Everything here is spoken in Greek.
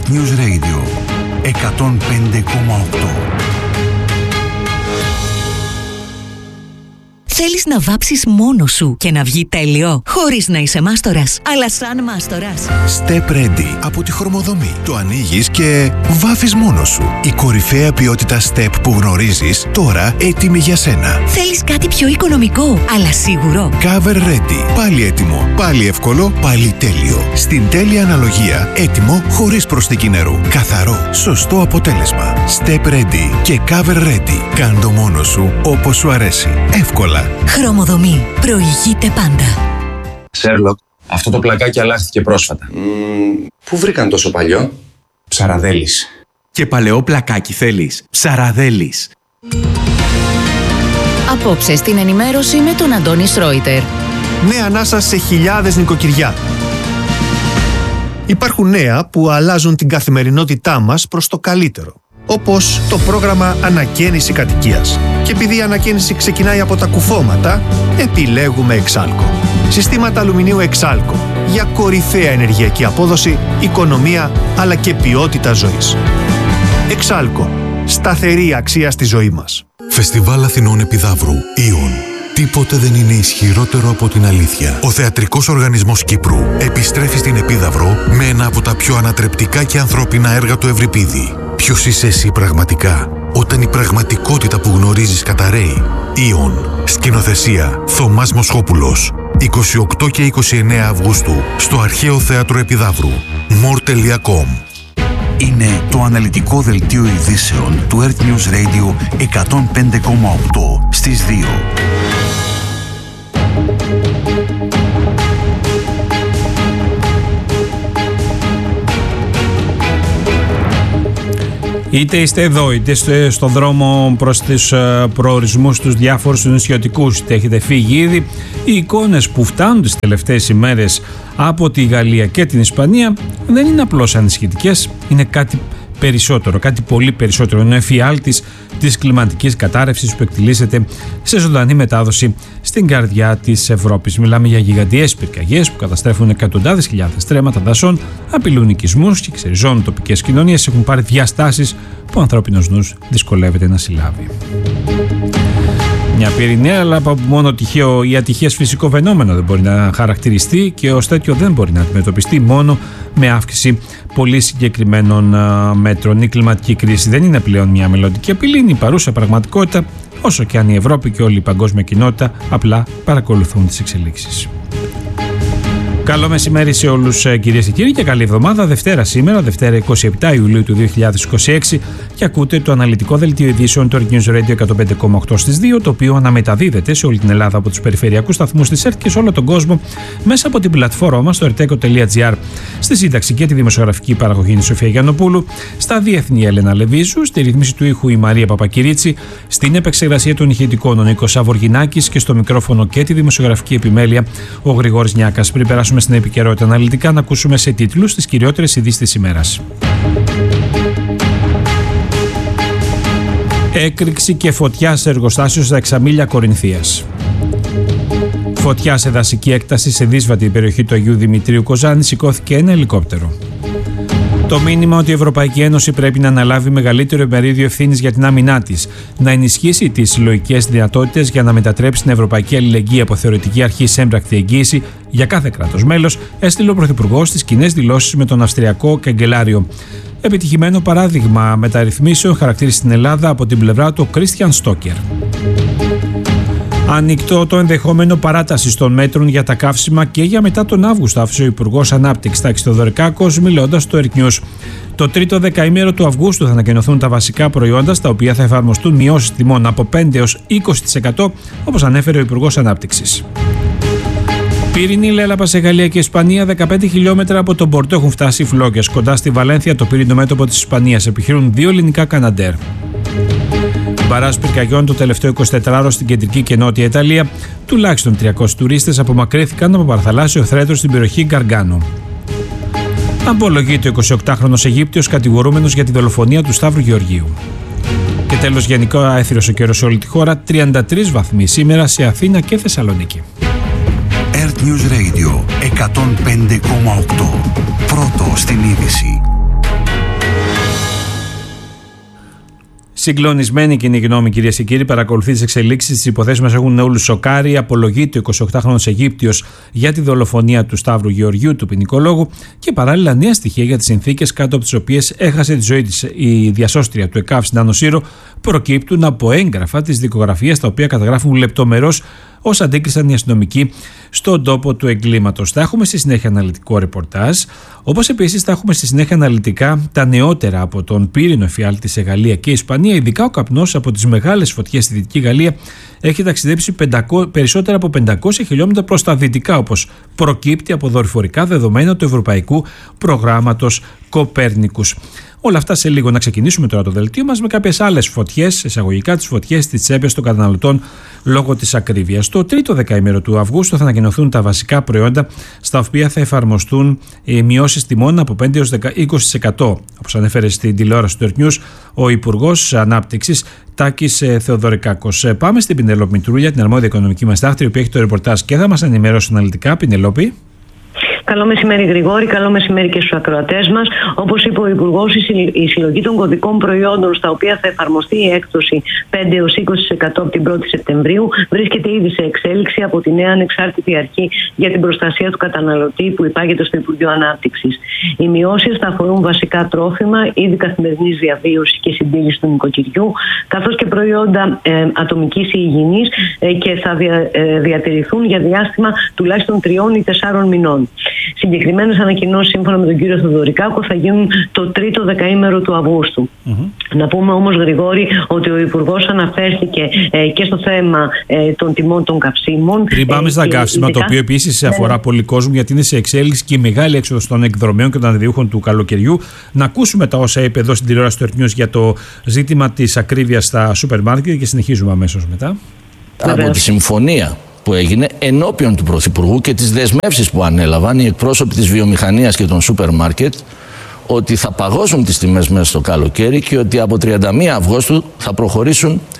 Earth News Radio 105,8. Θέλεις να βάψεις μόνος σου και να βγει τέλειο, χωρίς να είσαι μάστορας, αλλά σαν μάστορας. Step Ready από τη Χρωμοδομή. Το ανοίγεις και βάφεις μόνος σου. Η κορυφαία ποιότητα Step που γνωρίζεις, τώρα έτοιμη για σένα. Θέλεις κάτι πιο οικονομικό, αλλά σίγουρο. Cover Ready. Πάλι έτοιμο, πάλι εύκολο, πάλι τέλειο. Στην τέλεια αναλογία, έτοιμο χωρίς προσθήκη νερού. Καθαρό, σωστό αποτέλεσμα. Step Ready και Cover Ready. Κάν' το μόνος σου όπως σου αρέσει. Εύκολα. Χρωμοδομή. Προηγείται πάντα. Σέρλοκ, αυτό το πλακάκι αλλάχθηκε πρόσφατα. Πού βρήκαν τόσο παλιό? Ψαραδέλης. Και παλαιό πλακάκι θέλεις? Ψαραδέλης. Απόψε στην ενημέρωση με τον Αντώνη Σρόιτερ. Νέα ανάσα σε χιλιάδες νοικοκυριά. Υπάρχουν νέα που αλλάζουν την καθημερινότητά μας προς το καλύτερο. Όπως το πρόγραμμα Ανακαίνιση Κατοικίας. Και επειδή η ανακαίνιση ξεκινάει από τα κουφώματα, επιλέγουμε Εξάλκο. Συστήματα αλουμινίου Εξάλκο για κορυφαία ενεργειακή απόδοση, οικονομία αλλά και ποιότητα ζωής. Εξάλκο. Σταθερή αξία στη ζωή μας. Φεστιβάλ Αθηνών Επιδαύρου. Ιον. Τίποτε δεν είναι ισχυρότερο από την αλήθεια. Ο Θεατρικός Οργανισμός Κύπρου επιστρέφει στην Επίδαυρο με ένα από τα πιο ανατρεπτικά και ανθρώπινα έργα του Ευρυπίδη. Ποιος είσαι εσύ πραγματικά, όταν η πραγματικότητα που γνωρίζεις καταραίει? Ιον. Σκηνοθεσία Θωμάς Μοσχόπουλος. 28 και 29 Αυγούστου στο Αρχαίο Θέατρο Επιδαύρου. more.com. Είναι το αναλυτικό δελτίο ειδήσεων του Earth News Radio 105,8 στις 2. Είτε είστε εδώ, είτε είστε στον δρόμο προς τους προορισμούς τους διάφορους νησιωτικούς, είτε έχετε φύγει ήδη, οι εικόνες που φτάνουν τις τελευταίες ημέρες από τη Γαλλία και την Ισπανία δεν είναι απλώς ανησυχητικές, είναι κάτι περισσότερο, κάτι πολύ περισσότερο. Είναι ο εφιάλτης της κλιματικής κατάρρευσης που εκτιλήσεται σε ζωντανή μετάδοση στην καρδιά της Ευρώπης. Μιλάμε για γιγαντιές πυρκαγιές που καταστρέφουν εκατοντάδες χιλιάδες στρέμματα δασών, απειλούν οικισμούς και ξεριζώνουν τοπικές κοινωνίες. Έχουν πάρει διαστάσεις που ο ανθρώπινος νους δυσκολεύεται να συλλάβει. Μια πυρηναία, αλλά από μόνο τυχαίο ή ατυχές φυσικό φαινόμενο δεν μπορεί να χαρακτηριστεί και ως τέτοιο δεν μπορεί να αντιμετωπιστεί μόνο με αύξηση πολύ συγκεκριμένων μέτρων. Η κλιματική κρίση δεν είναι πλέον μια μελλοντική απειλή, είναι η παρούσα πραγματικότητα, όσο και αν η Ευρώπη και όλη η παγκόσμια κοινότητα απλά παρακολουθούν τις εξελίξεις. Καλό μεσημέρι σε όλους κυρίες και κύριοι και καλή εβδομάδα. Δευτέρα σήμερα, Δευτέρα 27 Ιουλίου του 2026 και ακούτε το αναλυτικό δελτίο ειδήσεων του Earth News Radio 105,8 στις 2, το οποίο αναμεταδίδεται σε όλη την Ελλάδα από τους περιφερειακούς σταθμούς της ΕΡΤ και σε όλο τον κόσμο μέσα από την πλατφόρμα μας στο erteco.gr. Στη σύνταξη και τη δημοσιογραφική παραγωγή είναι η Σοφία Γιαννοπούλου, στα διεθνή Έλενα Λεβίζου, στη ρύθμιση του ήχου η Μαρία Παπακυρίτσι, στην επεξεργασία των ηχητικών ο Νίκος Σαβοργινάκης και στο μικρόφωνο και τη δημοσιογραφική επιμέλεια ο Γρηγόρης Νιάκας. Πριν περάσουμε στην επικαιρότητα αναλυτικά, να ακούσουμε σε τίτλους τις κυριότερες ειδήσεις της ημέρας. Έκρηξη και φωτιά σε εργοστάσιο στα Εξαμήλια Κορινθίας. Φωτιά σε δασική έκταση σε δύσβατη περιοχή του Αγίου Δημητρίου Κοζάνη, σηκώθηκε ένα ελικόπτερο. Το μήνυμα ότι η Ευρωπαϊκή Ένωση πρέπει να αναλάβει μεγαλύτερο μερίδιο ευθύνης για την άμυνά της, να ενισχύσει τις συλλογικές δυνατότητες για να μετατρέψει την Ευρωπαϊκή Αλληλεγγύη από θεωρητική αρχή σε έμπρακτη εγγύηση για κάθε κράτος μέλος, έστειλε ο Πρωθυπουργός στις κοινές δηλώσεις με τον Αυστριακό Καγκελάριο. Επιτυχημένο παράδειγμα μεταρρυθμίσεων χαρακτήρισε στην Ελλάδα από την πλευρά του Κρίστιαν Στόκερ. Ανοιχτό το ενδεχόμενο παράταση των μέτρων για τα καύσιμα και για μετά τον Αύγουστο, άφησε ο Υπουργός Ανάπτυξης Τάκης Θεοδωρικάκος μιλώντας στο Earth News. Το τρίτο δεκαήμερο του Αυγούστου θα ανακοινωθούν τα βασικά προϊόντα στα οποία θα εφαρμοστούν μειώσεις τιμών από 5 έως 20%, όπως ανέφερε ο Υπουργός Ανάπτυξης. Πύρινη λέλαπα σε Γαλλία και Ισπανία. 15 χιλιόμετρα από τον Πορτό έχουν φτάσει οι φλόγες. Κοντά στη Βαλένθια, το πύρινο μέτωπο της Ισπανίας, επιχειρούν 2 ελληνικά Καναντέρ. Μπαράζ πυρκαγιών το τελευταίο 24ωρο στην κεντρική και νότια Ιταλία. Τουλάχιστον 300 τουρίστες απομακρύνθηκαν από παραθαλάσσιο θρέτο στην περιοχή Γκαργκάνο. Απολογείται ο 28χρονος Αιγύπτιος κατηγορούμενος για τη δολοφονία του Σταύρου Γεωργίου. Και τέλος, γενικά έθριος ο καιρός σε όλη τη χώρα. 33 βαθμοί σήμερα σε Αθήνα και Θεσσαλονίκη. Earth News Radio 105,8. Πρώτο στην είδηση. Συγκλονισμένη κοινή γνώμη, κυρίες και κύριοι, παρακολουθεί τις εξελίξεις. Τις υποθέσεις μας έχουν όλους σοκάρει. Απολογείται ο 28χρονος Αιγύπτιος για τη δολοφονία του Σταύρου Γεωργιού, του ποινικολόγου, και παράλληλα νέα στοιχεία για τις συνθήκες κάτω από τις οποίες έχασε τη ζωή της η διασώστρια του ΕΚΑΒ στην Άνω Σύρο προκύπτουν από έγγραφα της δικογραφίας, τα οποία καταγράφουν λεπτομερώς ως αντίκρισαν οι αστυνομικοί στον τόπο του εγκλήματος. Θα έχουμε στη συνέχεια αναλυτικό ρεπορτάζ, όπως επίσης θα έχουμε στη συνέχεια αναλυτικά τα νεότερα από τον πύρινο εφιάλτη σε Γαλλία και Ισπανία. Ειδικά ο καπνός από τις μεγάλες φωτιές στη Δυτική Γαλλία έχει ταξιδέψει περισσότερα από 500 χιλιόμετρα προς τα δυτικά, όπως προκύπτει από δορυφορικά δεδομένα του Ευρωπαϊκού Προγράμματος Κοπέρνικους. Όλα αυτά σε λίγο. Να ξεκινήσουμε τώρα το δελτίο μας με κάποιες άλλες φωτιές, εισαγωγικά τις φωτιές στις τσέπες των καταναλωτών λόγω της ακρίβειας. Το τρίτο δεκαήμερο του Αυγούστου θα ανακοινωθούν τα βασικά προϊόντα στα οποία θα εφαρμοστούν μειώσεις τιμών από 5 έως 20%. Όπως ανέφερε στην τηλεόραση του Earth News ο Υπουργός Ανάπτυξης Τάκης Θεοδωρικάκος. Πάμε στην Πινελόπη Μητρούλια, την αρμόδια οικονομική μας τάχτη, η οποία έχει το ρεπορτάζ και θα μας ενημερώσει αναλυτικά. Πινελόπη. Καλό μεσημέρι, Γρηγόρη. Καλό μεσημέρι και στους ακροατές μας. Όπως είπε ο Υπουργός, η συλλογή των κωδικών προϊόντων στα οποία θα εφαρμοστεί η έκπτωση 5 έως 20% από την 1η Σεπτεμβρίου βρίσκεται ήδη σε εξέλιξη από τη νέα ανεξάρτητη αρχή για την προστασία του καταναλωτή που υπάγεται στο Υπουργείο Ανάπτυξης. Οι μειώσεις θα αφορούν βασικά τρόφιμα, είδη καθημερινής διαβίωσης και συντήρησης του νοικοκυριού, καθώς και προϊόντα ατομικής υγιεινής και θα διατηρηθούν για διάστημα τουλάχιστον 3 ή 4 μηνών. Συγκεκριμένες ανακοινώσεις, σύμφωνα με τον κύριο Θεοδωρικάκο, θα γίνουν το τρίτο δεκαήμερο του Αυγούστου. Να πούμε όμως, Γρηγόρη, ότι ο Υπουργός αναφέρθηκε και στο θέμα των τιμών των καυσίμων. Πριν πάμε στα καύσιμα, το οποίο επίσης αφορά πολύ κόσμο, γιατί είναι σε εξέλιξη και η μεγάλη έξοδος των εκδρομέων και των αντιδιούχων του καλοκαιριού. Να ακούσουμε τα όσα είπε εδώ στην τηλεόραση του Earth News για το ζήτημα της ακρίβειας στα σούπερ μάρκετ και συνεχίζουμε αμέσως μετά. Από τη συμφωνία που έγινε ενώπιον του Πρωθυπουργού και τις δεσμεύσεις που ανέλαβαν οι εκπρόσωποι της βιομηχανίας και των σούπερ μάρκετ, ότι θα παγώσουν τις τιμές μέσα στο καλοκαίρι και ότι από 31 Αυγούστου θα προχωρήσουν